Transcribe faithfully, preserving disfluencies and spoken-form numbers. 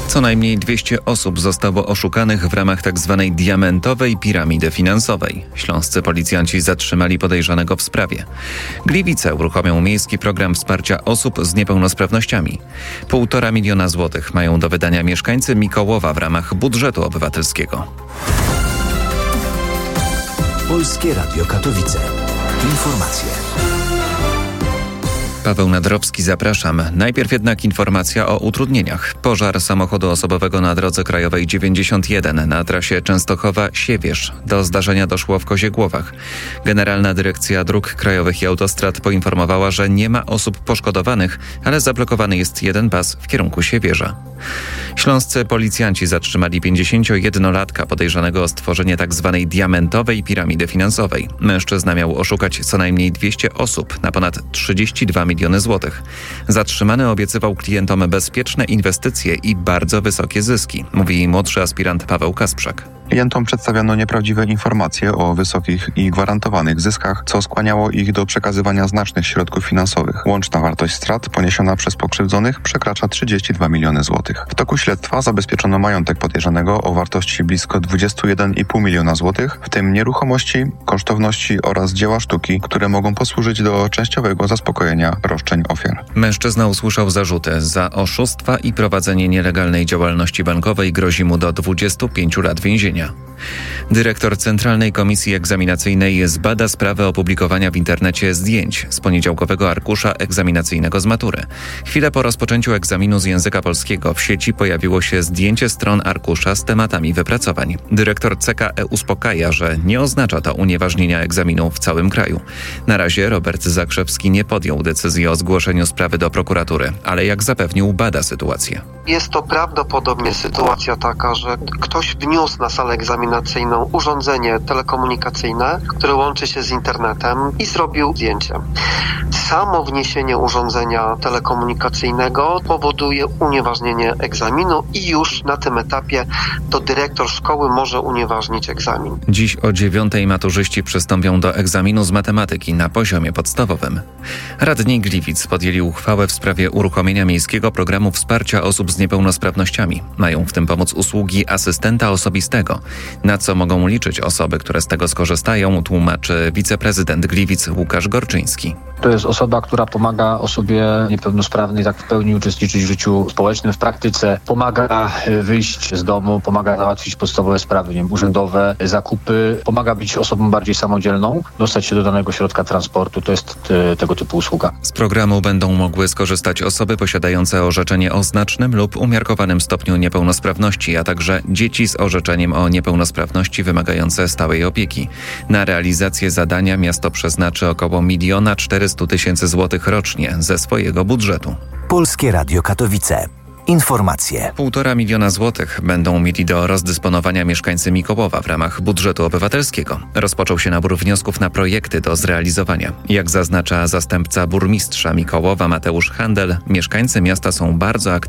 Co najmniej dwieście osób zostało oszukanych w ramach tzw. diamentowej piramidy finansowej. Śląscy policjanci zatrzymali podejrzanego w sprawie. Gliwice uruchomią miejski program wsparcia osób z niepełnosprawnościami. Półtora miliona złotych mają do wydania mieszkańcy Mikołowa w ramach budżetu obywatelskiego. Polskie Radio Katowice. Informacje. Paweł Nadrowski, zapraszam. Najpierw jednak informacja o utrudnieniach. Pożar samochodu osobowego na drodze krajowej dziewięćdziesiąt jeden na trasie Częstochowa-Siewierz. Do zdarzenia doszło w Koziegłowach. Generalna Dyrekcja Dróg Krajowych i Autostrad poinformowała, że nie ma osób poszkodowanych, ale zablokowany jest jeden pas w kierunku Siewierza. Śląscy policjanci zatrzymali pięćdziesięciojednolatka podejrzanego o stworzenie tzw. diamentowej piramidy finansowej. Mężczyzna miał oszukać co najmniej dwieście osób na ponad trzydzieści dwa miliony złotych. Zatrzymany obiecywał klientom bezpieczne inwestycje i bardzo wysokie zyski, mówi młodszy aspirant Paweł Kasprzak. Klientom przedstawiano nieprawdziwe informacje o wysokich i gwarantowanych zyskach, co skłaniało ich do przekazywania znacznych środków finansowych. Łączna wartość strat poniesiona przez pokrzywdzonych przekracza trzydzieści dwa miliony złotych. W toku śledztwa zabezpieczono majątek podejrzanego o wartości blisko dwadzieścia jeden i pół miliona złotych, w tym nieruchomości, kosztowności oraz dzieła sztuki, które mogą posłużyć do częściowego zaspokojenia roszczeń ofiar. Mężczyzna usłyszał zarzuty za oszustwa i prowadzenie nielegalnej działalności bankowej. Grozi mu do dwudziestu pięciu lat więzienia. Dyrektor Centralnej Komisji Egzaminacyjnej zbada sprawę opublikowania w internecie zdjęć z poniedziałkowego arkusza egzaminacyjnego z matury. Chwilę po rozpoczęciu egzaminu z języka polskiego w sieci pojawiło się zdjęcie stron arkusza z tematami wypracowań. Dyrektor C K E uspokaja, że nie oznacza to unieważnienia egzaminu w całym kraju. Na razie Robert Zakrzewski nie podjął decyzji o zgłoszeniu sprawy do prokuratury, ale jak zapewnił, bada sytuację. Jest to prawdopodobnie sytuacja taka, że ktoś wniósł na salę egzaminacyjną urządzenie telekomunikacyjne, które łączy się z internetem i zrobił zdjęcie. Samo wniesienie urządzenia telekomunikacyjnego powoduje unieważnienie egzaminu i już na tym etapie to dyrektor szkoły może unieważnić egzamin. Dziś o dziewiątej maturzyści przystąpią do egzaminu z matematyki na poziomie podstawowym. Radni Gliwic podjęli uchwałę w sprawie uruchomienia miejskiego programu wsparcia osób z niepełnosprawnościami. Mają w tym pomóc usługi asystenta osobistego. Na co mogą liczyć osoby, które z tego skorzystają, tłumaczy wiceprezydent Gliwic Łukasz Gorczyński. To jest osoba, która pomaga osobie niepełnosprawnej tak w pełni uczestniczyć w życiu społecznym, w praktyce. Pomaga wyjść z domu, pomaga załatwić podstawowe sprawy, nie wiem, urzędowe, zakupy. Pomaga być osobą bardziej samodzielną, dostać się do danego środka transportu. To jest e, tego typu usługa. Z programu będą mogły skorzystać osoby posiadające orzeczenie o znacznym lub umiarkowanym stopniu niepełnosprawności, a także dzieci z orzeczeniem o niepełnosprawności wymagające stałej opieki. Na realizację zadania miasto przeznaczy około miliona czterysta tysięcy złotych rocznie ze swojego budżetu. Polskie Radio Katowice. Informacje. Półtora miliona złotych będą mieli do rozdysponowania mieszkańcy Mikołowa w ramach budżetu obywatelskiego. Rozpoczął się nabór wniosków na projekty do zrealizowania. Jak zaznacza zastępca burmistrza Mikołowa Mateusz Handel, mieszkańcy miasta są bardzo aktywni